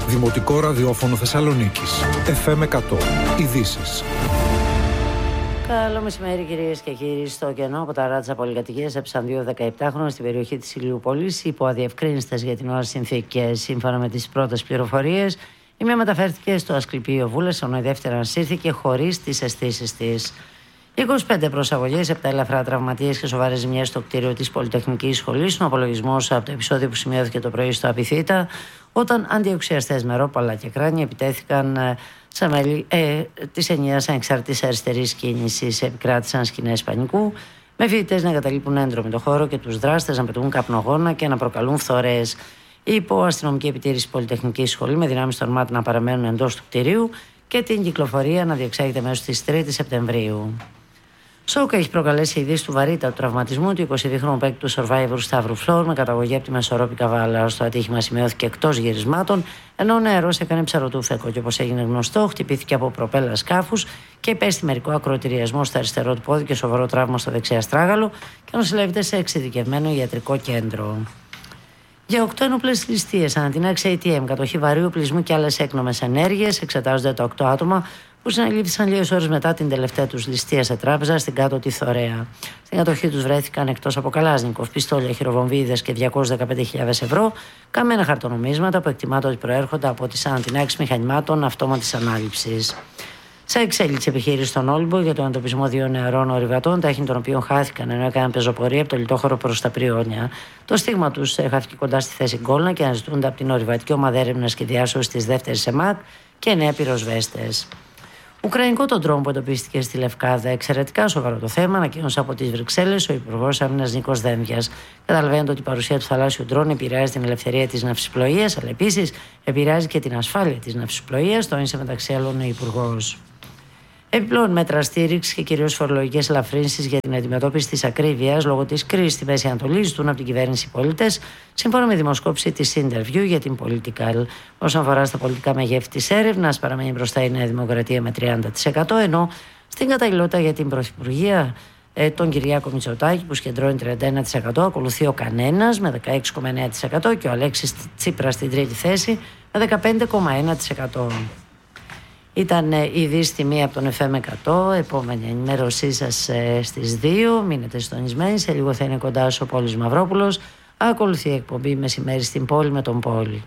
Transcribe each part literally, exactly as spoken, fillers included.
Δημοτικό ραδιόφωνο Θεσσαλονίκης. εφ εμ εκατό. Ειδήσεις. Καλό μεσημέρι, κυρίες και κύριοι. Στο κενό από τα ράτσα πολυκατοικίας έπεσαν δύο δεκαεπτάχρονα στην περιοχή της Ηλιούπολης υπό αδιευκρίνιστες για την ώρα συνθήκες. Σύμφωνα με τις πρώτες πληροφορίες, η μία μεταφέρθηκε στο Ασκληπείο Βούλας, ενώ η δεύτερη ανασύρθηκε χωρίς τις αισθήσεις της. είκοσι πέντε προσαγωγές, επτά ελαφρά τραυματίες και σοβαρές ζημιές στο κτίριο της Πολυτεχνικής Σχολής. Ο απολογισμός από το επεισόδιο που σημειώθηκε το πρωί στο Απιθύτα, όταν αντιοξιαστές με ρόπαλα και κράνια επιτέθηκαν σε μέλη ε, της ενιαίας ανεξάρτητης αριστερής κίνησης. Επικράτησαν σκηνές πανικού, με φοιτητές να εγκαταλείπουν έντρομοι το χώρο και τους δράστες να πετούν καπνογόνα και να προκαλούν φθορές. Υπό αστυνομική επιτήρηση Πολυτεχνική Σχολή, με δυνάμεις των ΜΑΤ να παραμένουν εντός του κτηρίου και την κυκλοφορία να διεξάγεται μέσω της τρίτης Σεπτεμβρίου. Σοκ έχει προκαλέσει η είδηση του βαρύτατου τραυματισμού του εικοσιδίχρονου παίκτη του Survivor Σταύρου Φλόρ με καταγωγή από τη Μεσορόπη Καβάλα. Το ατύχημα σημειώθηκε εκτός γυρισμάτων, ενώ ο νεαρός έκανε ψαροτούφεκο και, όπως έγινε γνωστό, χτυπήθηκε από προπέλα σκάφους και υπέστη μερικό ακροτηριασμό στο αριστερό του πόδι και σοβαρό τραύμα στο δεξί αστράγαλο και νοσηλεύεται σε εξειδικευμένο ιατρικό κέντρο. Για οκτώ ένοπλες ληστείες ανά την έξι έι τι εμ, κατοχή βαρύου οπλισμού και άλλες έκνομες ενέργειες, εξετάζονται τα οκτώ άτομα που συνελήφθησαν λίγες ώρες μετά την τελευταία τους ληστεία σε τράπεζα στην Κάτω τη Θωρέα. Στην κατοχή τους βρέθηκαν, εκτός από Καλάζνικοφ, πιστόλια, χειροβομβίδες και διακόσιες δεκαπέντε χιλιάδες ευρώ, καμένα χαρτονομίσματα που εκτιμάται ότι προέρχονται από τις ανατινάξεις μηχανημάτων αυτόματης ανάληψης. Σε εξέλιξη επιχείρηση στον Όλυμπο για τον εντοπισμό δύο νεαρών ορειβατών, τάχιν των οποίων χάθηκαν ενώ έκαναν πεζοπορία από το λιτόχωρο προς τα Πριόνια. Το στίγμα τους χάθηκε κοντά στη θέση Γκόλνα και αναζητούνται από την ορειβατική ομάδα έρευνας και διάσωσης της δεύτερης ΕΜΑΚ και νέα πυροσβέστες. Ουκρανικό τον τρόμο που εντοπίστηκε στη Λευκάδα. Εξαιρετικά σοβαρό το θέμα, ανακοίνωσε από τις Βρυξέλλες ο Υπουργός Άμυνας Νίκος Δένδιας. Καταλαβαίνετε ότι η παρουσία του θαλάσσιου ντρόν επηρεάζει την ελευθερία της ναυσιπλοείας, αλλά επίσης επηρεάζει και την ασφάλεια της ναυσιπλοείας, τόνισε μεταξύ άλλων ο Υπουργός. Επιπλέον, μέτρα στήριξη και κυρίως φορολογικές ελαφρύνσεις για την αντιμετώπιση της ακρίβειας λόγω της κρίσης στη Μέση Ανατολή ζητούν από την κυβέρνηση οι πολίτες, σύμφωνα με δημοσκόπηση της Interview για την Political. Όσον αφορά στα πολιτικά μεγέθη της έρευνας, παραμένει μπροστά η Νέα Δημοκρατία με τριάντα τοις εκατό, ενώ στην καταλληλότητα για την Πρωθυπουργία ε, τον Κυριάκο Μητσοτάκη, που σκεντρώνει τριάντα ένα τοις εκατό, ακολουθεί ο Κανένας με δεκαέξι κόμμα εννέα τοις εκατό και ο Αλέξης Τσίπρας στην τρίτη θέση με δεκαπέντε κόμμα ένα τοις εκατό. Ήταν η είδηση τιμή από τον εφ εμ εκατό. Επόμενη ενημέρωσή σας ε, στις δύο. Μείνετε συντονισμένοι. Σε λίγο θα είναι κοντά σου ο Πόλης Μαυρόπουλος. Ακολουθεί η εκπομπή Μεσημέρι στην Πόλη με τον Πόλη.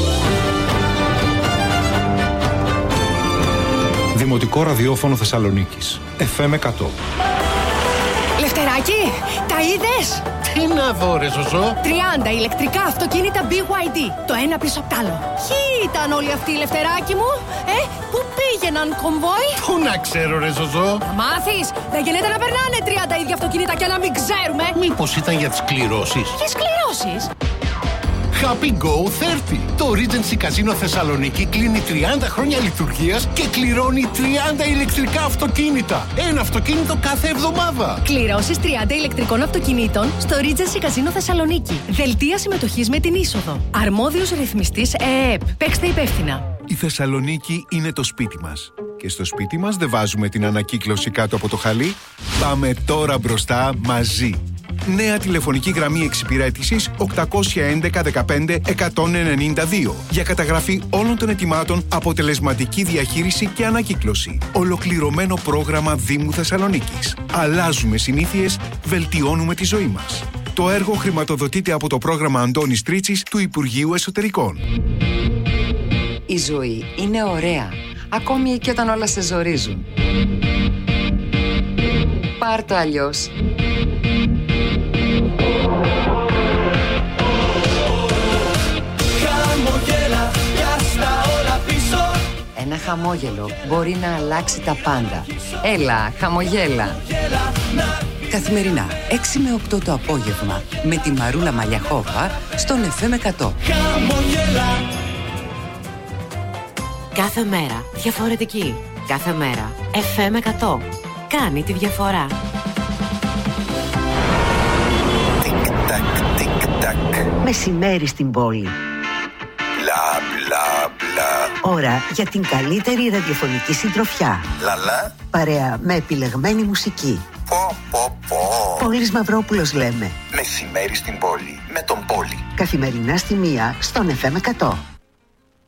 Δημοτικό ραδιόφωνο Θεσσαλονίκης. εφ εμ εκατό. Λευτεράκη, τα είδες? Τι να δω ρε Ζωζό? τριάντα ηλεκτρικά αυτοκίνητα μπι γουάι ντι, το ένα πίσω απ' τ' άλλο. Ποιοι ήταν όλοι αυτοί, Λευτεράκη μου? Ε, πού πήγαιναν, κομβόι? Πού να ξέρω ρε Ζωζό? Θα μάθεις, δεν γίνεται να περνάνε τριάντα ίδια αυτοκίνητα και να μην ξέρουμε. Μήπως ήταν για τις κληρώσεις? Ποιες κληρώσεις? Happy Go τριάντα. Το Regency Casino Θεσσαλονίκη κλείνει τριάντα χρόνια λειτουργίας και κληρώνει τριάντα ηλεκτρικά αυτοκίνητα. Ένα αυτοκίνητο κάθε εβδομάδα. Κληρώσεις τριάντα ηλεκτρικών αυτοκινήτων στο Regency Casino Θεσσαλονίκη. Δελτία συμμετοχής με την είσοδο. Αρμόδιος ρυθμιστής ΕΕΠ. Παίξτε υπεύθυνα. Η Θεσσαλονίκη είναι το σπίτι μας. Και στο σπίτι μας δεν βάζουμε την ανακύκλωση κάτω από το χαλί. Πάμε τώρα μπροστά μαζί. Νέα τηλεφωνική γραμμή εξυπηρέτησης οκτακόσια έντεκα δεκαπέντε εκατόν ενενήντα δύο για καταγραφή όλων των αιτημάτων, αποτελεσματική διαχείριση και ανακύκλωση. Ολοκληρωμένο πρόγραμμα Δήμου Θεσσαλονίκης. Αλλάζουμε συνήθειες, βελτιώνουμε τη ζωή μας. Το έργο χρηματοδοτείται από το πρόγραμμα Αντώνης Τρίτσης του Υπουργείου Εσωτερικών. Η ζωή είναι ωραία, ακόμη και όταν όλα σε ζορίζουν. Πάρ' το αλλιώς. Ένα χαμόγελο μπορεί να αλλάξει τα πάντα. Έλα, χαμογέλα. Καθημερινά, έξι με οκτώ το απόγευμα, με τη Μαρούλα Μαλιαχόβα, στον εφ εμ εκατό. Κάθε μέρα διαφορετική. Κάθε μέρα εφ εμ εκατό. Κάνει τη διαφορά. Τικ-τακ, τικ-τακ. Μεσημέρι στην πόλη. Μπλα, μπλα, μπλα. Ώρα για την καλύτερη ραδιοφωνική συντροφιά. Λαλά. Παρέα με επιλεγμένη μουσική. Πω, πω, πω. Πόλης Μαυρόπουλος λέμε. Μεσημέρι στην πόλη με τον Πόλη. Καθημερινά στη μία στον εφ εμ εκατό.